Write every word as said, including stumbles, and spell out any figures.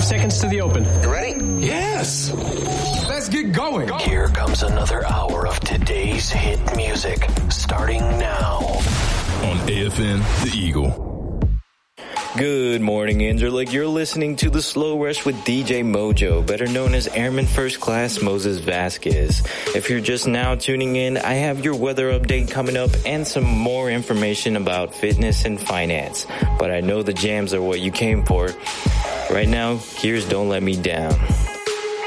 seconds to the open. You ready? Yes. Let's get going. Go. Here comes another hour of today's hit music, starting now. On A F N, The Eagle. Good morning, Interlick. You're listening to The Slow Rush with D J Mojo, better known as Airman First Class Moses Vasquez. If you're just now tuning in, I have your weather update coming up and some more information about fitness and finance. But I know the jams are what you came for. Right now, here's Don't Let Me Down.